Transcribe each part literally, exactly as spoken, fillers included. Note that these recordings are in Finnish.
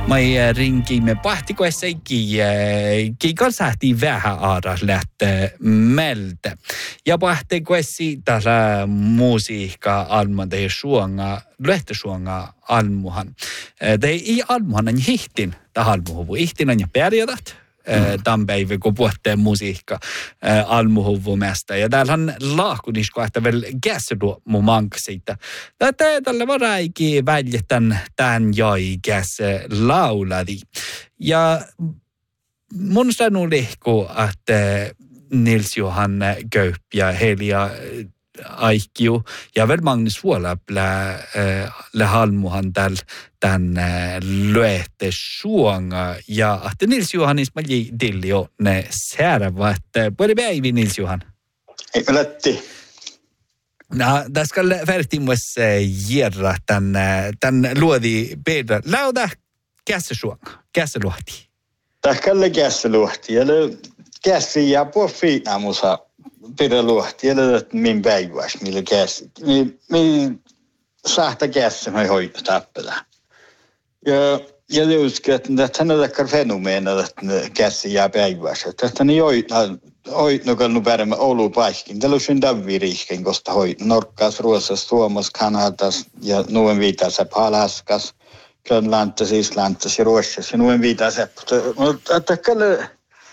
Mai ringimme pahtikoessakin kiikon sahti vähän aaras lähtee meiltä. Ja pahtikoessi tässä musiikka alman tehi suonga, lehti suonga almuhan. Tehi almuhan on hihtin tähän almuhuvu. Ihtin on jo pärjätät. Tämän päivän, kun puhutaan musiikka almuhuvumesta. Ja täällä on laahkunisko, että vielä käsidu mun manksita. Tällä varaikin väljätän tämän joi käs lauladi. Ja mun sanu lehko, että Nils Johan Köp ja Helia Aikkiu ja väl Magnus Vuolab lä, lä halmuhan täl tän löete suonga ja että Nils Johanis mä dilli jo ne särva että puoli päivi Nils Johan. Ei lätti. No, tässä skal vertimus järra tän tän luodi pedra lauda kässä suonga kässä luoti. Tähkälle kässä luoti eli kässä ja pufi amusa pidä luohti, eli että min päivässä, millä käsi. Min sahta käsi, mä hoidu tappela. Ja, ja det uskon, että hän on täkkar fenomeena, että käsi jää päivässä. Että hän ei hoidu, kun nu pärjää Oulu paikkin. Tällä on syyn davviriiskin, koska hoidu Norkkas, Ruotsas, Suomas, Kanadas ja nuven viitasep Alaskas, Grönlantas, Islantas ja Ruotsas ja nuven viitasep. Mutta täkkälle,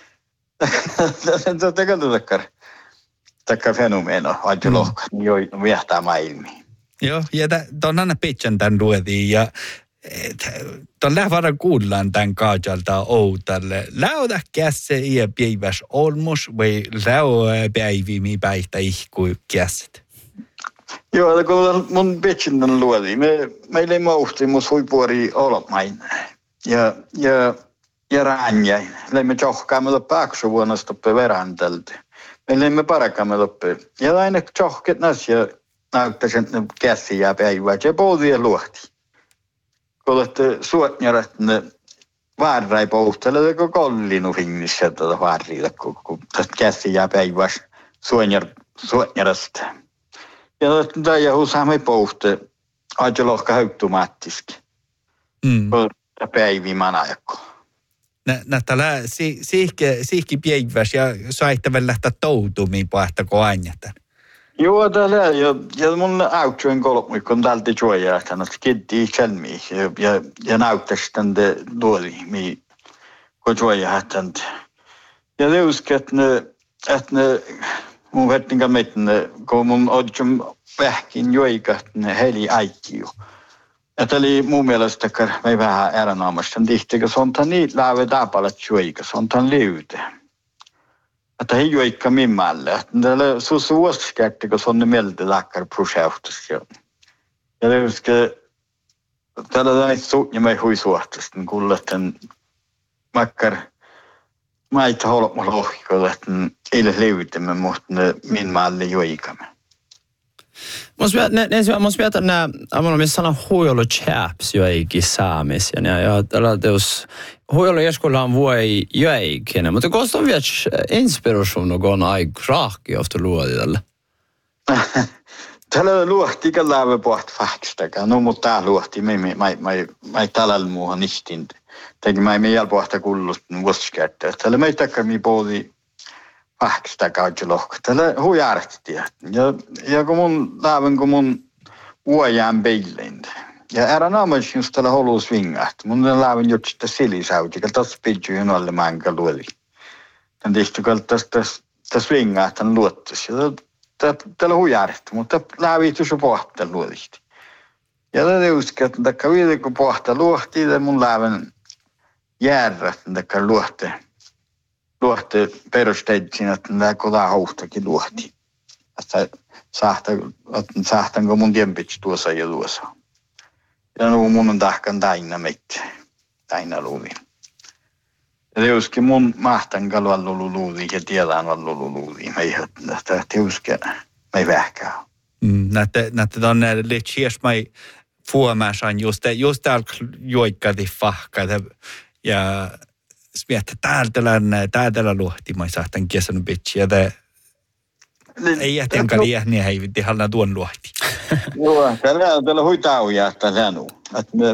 täkkälle täkkar. Taikka fenomeeno, aika lohka, niin joi viehtää maailmiin. Joo, ja tuon aina pitchan tämän luotiin, ja tuon lähvara kuullaan tämän kaajalta outalle. Lauda kässä ja päiväs olmus, vai lauda päivimi päihtä ihkui käsit? Joo, kun mun pitchan tämän luotiin, me, meillä ei mauhti mun huipuori olemain. Ja, ja, ja räänjäin. Leimme johkaamme paksu vuonna stoppe verantelti. Meillä emme parakamme loppeen. Ja aina tjohket nasia näyttäisi, että käsi jää päivää. Ja pohtia luohti. Kun olette suotnjarat, ne varrai pohtele, kun kollinu finnissä tätä varrilla, kun tästä käsi jää päivää suotnjarasta. Ja tämä johuu saamme pohte, aika lohka hauttumaattiski. Kun päiviä manajakko. Nähtälä siihki päiväs ja saitte lähteä toutumiin pahtako aina. Joo, täällä ja, ja mun autsuin kolmikon tältä juojaa, että hän kitti selmiä ja, ja, ja näyttäisi tänne luoli, kun juojaa tänne. Ja te uskon, että ne, että ne mun vertinkä meitä, kun mun odjum vähkin juoikaa, että ne heli aikkiu. Ja tämä oli mun mielestä, että me ei vähän erinomaisesti tihti, kun se on tämän niin läve tapalat juoikaa, se on tämän liude. Että ei juoikka mimmälle. Täällä on suoskätti, kun se on ne mieltä takkar projektus. Ja tietysti täällä on näitä suutnia me hui suhtasta, niin kuulla, että makkar maita holmo lohikolla, että ei ole liuutemme, mutta ne mimmälle juoikamme. Mun mielestä nämä, mun mielestä sana huijolu chaps joikin saamisen. Ja, ja tällä teos huijolu joskuillaan voi joikin. Mutta koska on vielä inspiraation on aika raakki ofta luoti tällä? Tällä luohti ikä läve pohti fakstakaan. No, mutta tää luohti. Mä ei tällä muuhan nistin. Teki mä ei meijäl pohta kullut vuosikäyttöä. Tällä mä ei takaa mi pohti faksta kautta lohka. Tällä huijarti. Ja, ja kun mun läven, kun mun vuojaan peilin. Ja ära naamas just tällä holus vingat. Mun läven jutsta silisauti, kun tässä pidju jo nolle manka luoli. Tän tihti, kun tässä vingat tän luottas. Ja tällä huijarti, mutta lävi tuossa pohta luolista. Ja tällä uskon, että takka viide, kun pohta luohti, ja mun läven järrät, takka luohti. Luohti perusteet siinä, että tämä kodaa hauhtakin luohti. Että sahtanko mun tiempitsi tuossa ja tuossa. Ja no mun on tahkan täynnä meitä. Täynnä luulin. Ja teuskin mun mahtan kalvallu luulin ja tiedään vallu luulin. Me ei että teuskin me ei vähkää. Näette tuonne liitsies mai fuomäsään just just täällä joikkadi fahkada ja miettä täältä täältä luohti mai sahtan kesän pitsi ja te ei jätänkä liähniä heiviti halna tuon luohti. Joo, täällä täällä hui tauja että sanu. Että me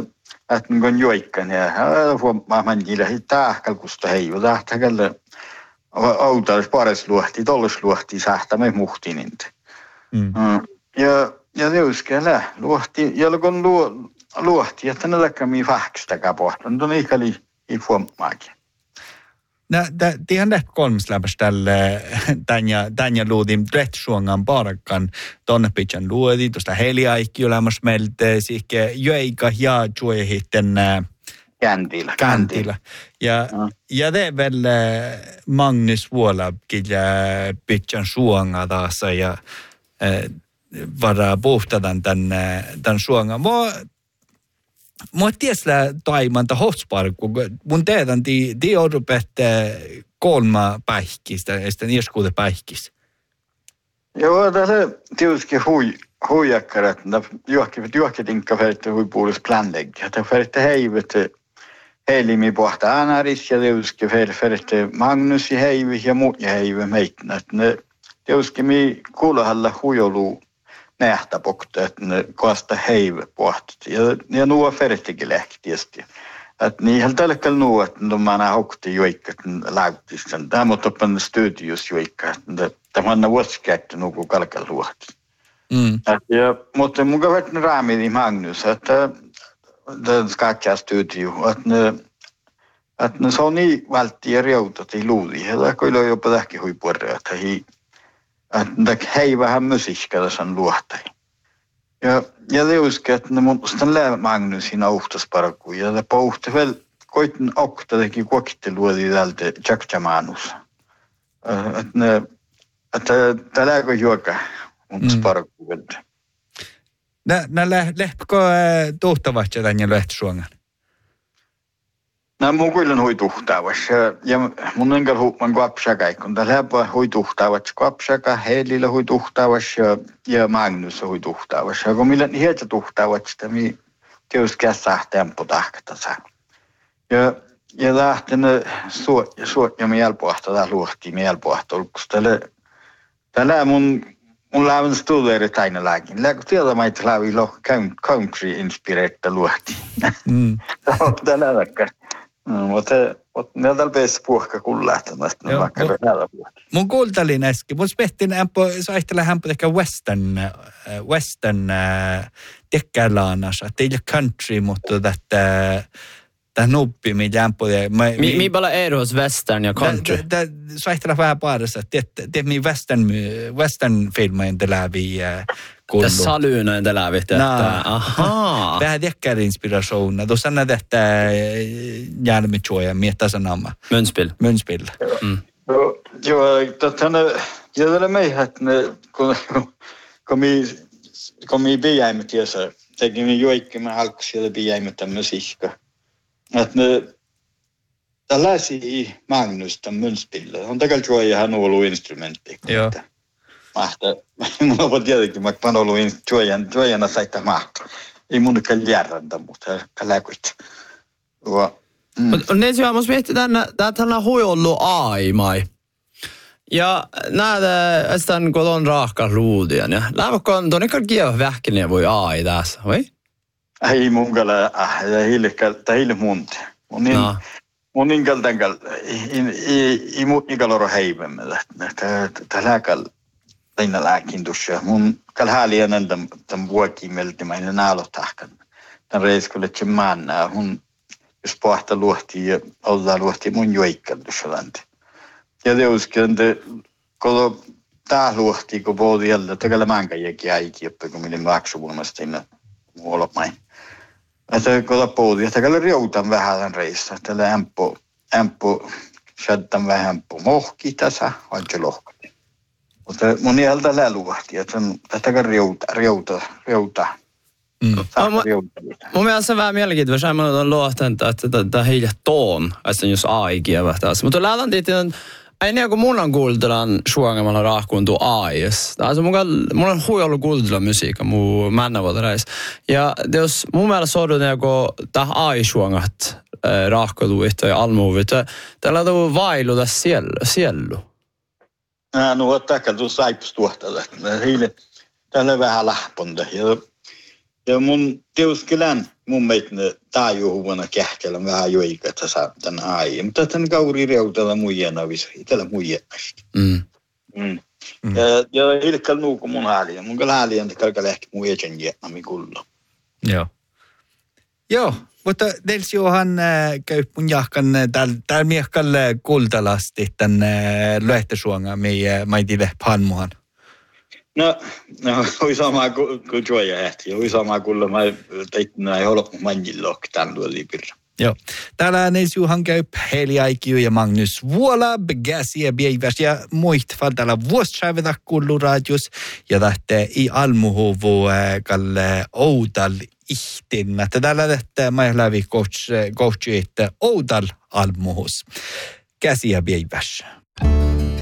että kun joikkan ja mä mennillä tahkalkusta heivu tahkalla autallis pares luohti tollis luohti sähtämme muhtinint. Mm. Ja ja deuskellä luohti jolkon luo luohti että ne läkkämi fahksta kapohtan ton ikali i fuomaakin. No, tihän läht kolmas läpäställe tänja, tänja luudim Dretsuongan parkan tonne pitchan luodi, tuosta heliaikki olemassa meiltä, siihke joika ja juehitten Käntillä. Käntillä. Ja, mm. ja det är väl Magnus Vuolabkin pitchan suonga taas ja äh, vara puhtadan tän, tän suonga. Mä Mä tiedän taimanta hotsparkku, mun teetän ti, ti odupet kolma päihkistä, ja sitten ieskuuta päihkistä. Joo, tässä tietysti hui, huijakkarat, juokkivat juokkitinkka färjätte huipuolissa planlägg. Että färjätte heivet heilimi pohta anaris, ja tietysti färjätte Magnus ja heivi ja muut ja heivi meitnä. Tietysti mi kuulahalla huijoluu nähtä pokta, että ne koasta heive pohtat. Ja, ja nuo färjättekin lähti tietysti. Että niinhän tälläkään nuo, että no mä näin hokti joikka, että lautista. Tämä on toppan studios joikka, että tämä on vuosikäyttö nuo kuin kalkal luohti. Mm. Ja, mutta mun kävät ne raamidi Magnus, että tämä skatjaa studio, että ne, että ne se on niin välttiä reutat i luudi. Ja tämä kyllä on jopa tähkin huipuorrea, että hi että hei vähän musiikkaa sen luohtai. Ja, ja leuski, että ne mun sitten lää Magnusin auhtasparkkuun. Ja ne pohti vielä koitin okta teki kuokitteluodi täältä Jackjamanus. Että ne, että tämä lääkö juoka auhtasparkkuun. Nä lähpikö tuhtavasti tänne Lehtsuongan? No mun kyllä hui tuhtaavas. Ja mun enkä huuman kuapsaka. Kun tää läpä hui tuhtaavas kuapsaka, Heilillä hui tuhtaavas ja, ja Magnus hui tuhtaavas. Ja kun millä hietsä tuhtaavas, sitä mi tietysti käsää tempo tahkatasa. Ja, ja lähten suot ja suot ja mielpohta tää luohti mielpohta. Tällä, tällä mun, mun lävän studeeri taina lääkin. Lääkö tiedä maita lävi lo country-inspireetta luohti. Mm. Tällä läkkä. No, mutta ne on täällä peessä puhka kun lähtemään. Mun kuultalin äsken. Mun spehtin ämpö, saihtella hämpö ehkä western, western tekkälaanas. Että ei ole country, mutta tätä tämä nuppi, mitä ämpö. Mi paljon eroas western ja country? Saihtella vähän paarassa. Tiedät, mi western, western filmojen te lävi kullu. Tässä salyynöin te lävi. Ahaa. Vähän tekkär inspirationer. Tuossa näet, että järmitsuoja, miettä sanama. Mönspil. Mönspil. Joo, tänne, ja tällä meihän, että kun mi biäimet tiesä, teki mi joikki, mä halkku siellä biäimet tämän musiikka. Että ne, tämä läsi i Magnus tämän Mönspille. On takalla juoja hän ollut instrumentti. Joo. Mahtaa. Mulla on tietenkin, mä oon ollut juojan, juojana saita mahtaa. Ei mun kyllä järjäntä, mutta läkuit. Mutta ne syö, mä miettii tänne, että hän on huijollut aimai. Ja näitä, sitten kun on raakka ruudia, niin lähdekö on tuonne kieva vähkinen voi ai tässä, vai? Ei mun kyllä, tämä ei ole munti. Mun inkal tänkal, ei mun inkal ole heivemme. Tämä lääkäl, teina lääkintussa. Mun kal hääli ennen tämän vuokiin melti, mä en enää ole tahkan. Tämän reiskulle tsemmäänää, mun jos pohta luohti ja ollaan luohti mun joikkallussa länti. Ja teuskin, kun tämä luohti, kun puhuti jältä, takalla määnkäjäkin äikiöppä, kun minä maksuvuomasta inna muolomain. Että kun puhuti, että takalla riutan vähän tämän reissa, että tällä ämpö, ämpö, sättän vähän ämpö mohki tässä, vaikka lohkati. Mutta mun jältä lää luohti, että takalla riuta, riuta, riuta. Mm. Mun mielestä on vähän mielenkiintoista, että on luohtenta, että tämä heille toon, että jos A-ikiä vähtäisi. Mutta lähdetään tietysti, ei niin kuin mun on kuultelan suongamalla rahkuuntuu A-is. Mun on huijollut kuultella musiikka, mun männävuotta reis. Ja jos mun mielestä on niin tämä A-suongat rahkuutuit ja almuuvit, täällä on vailu tässä siellu. No, että täällä on saipustuohtaja. Täällä on vähän lähponta. Ja mun teuskelän mun meitä taajuhuvana kähkellä vähän joika tässä tämän ai. Mutta tämän kauri reutella muijana visa, itellä muijana. Mm. Mm. Mm. Ja, ja ilkkäl nuuku mun hääliä. Mun kyllä hääliä, että kalka lähti mun ejen jättämi kullo. Joo. Joo, mutta dels johan äh, käy mun jahkan täällä tääl miehkal kultalasti tän äh, löhtisuonga meidän maitille panmuhan. No, no, hui sama kuin juoja ehti. Hui sama kuin mä teit näin holoppu manjillok tämän luolipirra. Joo. Täällä neis juhan käy Heli Aikiu ja Magnus Vuola, Begäsi ja Bieväs ja muit fall täällä vuossäivätä kullu radios ja lähtee i almuhuvu äh, kalle Oudal ihtin. Mä täällä lähtee mä läpi coach, coach, että Oudal almuhus. Käsi ja Bieväs.